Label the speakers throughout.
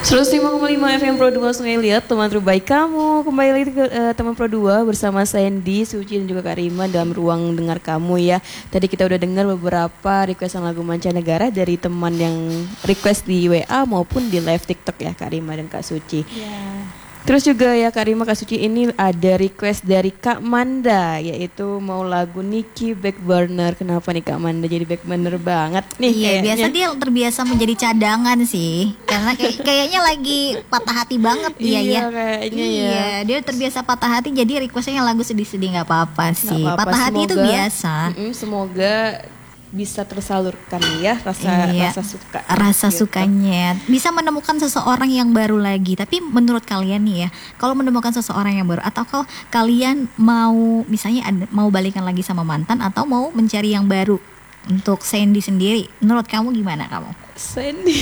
Speaker 1: 105,5 FM Pro 2 Sungai Liat, teman terbaik kamu. Kembali lagi ke teman Pro 2 bersama Sandy, Suci dan juga Karima dalam ruang dengar kamu ya. Tadi kita udah dengar beberapa requestan lagu mancanegara dari teman yang request di WA maupun di live TikTok ya, Karima dan Kak Suci.
Speaker 2: Yeah.
Speaker 1: Terus juga ya Karima, Kak Suci, ini ada request dari Kak Manda, yaitu mau lagu Niki Back Burner. Kenapa nih Kak Manda jadi back burner banget nih?
Speaker 2: Iya,
Speaker 1: kayaknya.
Speaker 2: biasa dia terbiasa menjadi cadangan sih. Karena kayaknya lagi patah hati banget dia ya.
Speaker 1: Kayaknya ya.
Speaker 2: Iya, dia terbiasa patah hati jadi requestnya lagu sedih-sedih, nggak apa-apa sih.
Speaker 1: Nggak apa-apa,
Speaker 2: Patah hati itu
Speaker 1: semoga,
Speaker 2: biasa.
Speaker 1: Semoga bisa tersalurkan ya rasa suka.
Speaker 2: Rasa
Speaker 1: gitu.
Speaker 2: sukanya. Bisa menemukan seseorang yang baru lagi. Tapi menurut kalian nih ya, kalau menemukan seseorang yang baru, atau kalau kalian mau misalnya mau balikan lagi sama mantan atau mau mencari yang baru untuk Sandy sendiri, menurut kamu gimana kamu?
Speaker 1: Sandy.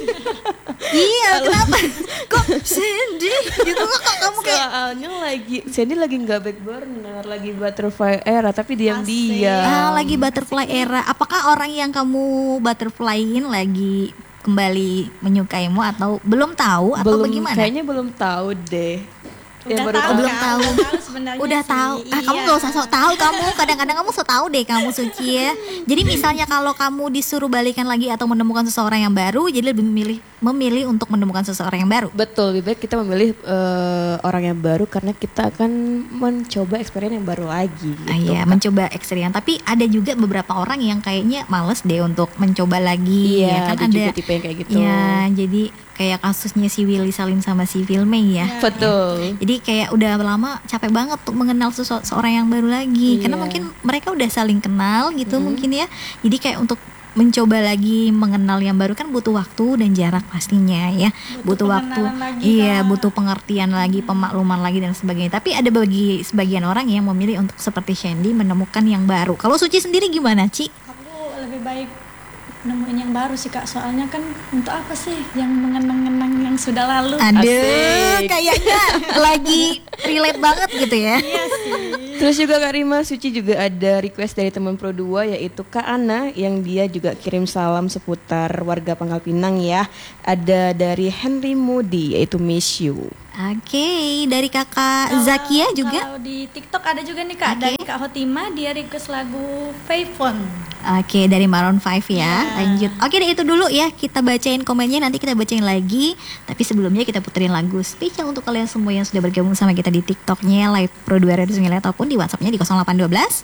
Speaker 2: Iya, kenapa? Kok Sandy? Gitu kok kamu kayak
Speaker 1: Soalnya Sandy lagi nggak back burner, lagi butterfly era, tapi diam-diam.
Speaker 2: lagi butterfly era. Apakah orang yang kamu butterflyin lagi kembali menyukaimu atau belum tahu atau
Speaker 1: Belum,
Speaker 2: bagaimana?
Speaker 1: kayaknya belum tahu deh.
Speaker 3: Udah
Speaker 1: baru
Speaker 3: tahu,
Speaker 2: belum
Speaker 3: Kak.
Speaker 2: tahu.
Speaker 3: Udah tahu sebenarnya
Speaker 2: Udah
Speaker 3: sih.
Speaker 2: tahu. Kamu
Speaker 3: Iya.
Speaker 2: gak usah sok tahu kamu. Kadang-kadang kamu sok tahu deh kamu, Suci ya. Jadi misalnya kalau kamu disuruh balikan lagi atau menemukan seseorang yang baru, jadi lebih memilih untuk menemukan seseorang yang baru.
Speaker 1: Betul, lebih baik kita memilih orang yang baru karena kita akan mencoba experience yang baru lagi. Gitu.
Speaker 2: Iya, mencoba experience. Tapi ada juga beberapa orang yang kayaknya males deh untuk mencoba lagi.
Speaker 1: Iya,
Speaker 2: Ya kan
Speaker 1: ada juga tipe yang kayak gitu.
Speaker 2: Ya, jadi kayak kasusnya si Willy Salim sama si Vilmei ya.
Speaker 1: Betul.
Speaker 2: Jadi kayak udah lama capek banget untuk mengenal seorang yang baru lagi. Karena
Speaker 1: Iya.
Speaker 2: mungkin mereka udah saling kenal gitu mungkin ya. Jadi kayak untuk mencoba lagi mengenal yang baru kan butuh waktu dan jarak pastinya ya. Butuh waktu.
Speaker 3: pengenalan lagi,
Speaker 2: Iya,
Speaker 3: Kak.
Speaker 2: butuh pengertian lagi, pemakluman lagi dan sebagainya. Tapi ada bagi sebagian orang yang memilih untuk seperti Sandy menemukan yang baru. Kalau Suci sendiri gimana, Ci?
Speaker 3: Aku lebih baik nemuin yang baru sih, Kak. Soalnya kan untuk apa sih yang mengenang-kenang yang sudah lalu?
Speaker 2: Aduh,
Speaker 1: Asik.
Speaker 2: kayaknya lagi relate banget gitu ya.
Speaker 3: Iya sih.
Speaker 1: Terus juga Kak Rima, Suci juga ada request dari teman Pro 2 yaitu Kak Ana yang dia juga kirim salam seputar warga Pangkal Pinang ya. Ada dari Henry Moody yaitu Miss You.
Speaker 2: Oke, dari kakak Zakia juga.
Speaker 3: Kalau di TikTok ada juga nih, Kak,
Speaker 2: Oke.
Speaker 3: dari Kak Hotima, dia request lagu Payphone.
Speaker 2: Oke, dari Maroon 5 ya. Lanjut. Oke deh, itu dulu ya. Kita bacain komennya, nanti kita bacain lagi. Tapi sebelumnya kita puterin lagu spesial untuk kalian semua yang sudah bergabung sama kita di TikToknya Live Pro 2 Radio Sungai Liat ataupun di WhatsAppnya di 0812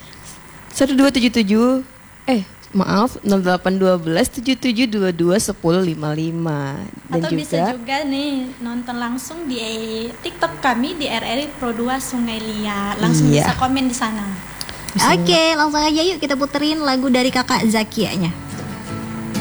Speaker 1: 1277 maaf 0812 7722 1055 dan
Speaker 3: Atau
Speaker 1: juga
Speaker 3: bisa juga nih nonton langsung di TikTok kami di RRI Pro 2 Sungai Liat. Langsung
Speaker 1: Iya.
Speaker 3: bisa komen di sana.
Speaker 2: Oke, langsung aja yuk kita puterin lagu dari kakak Zakianya.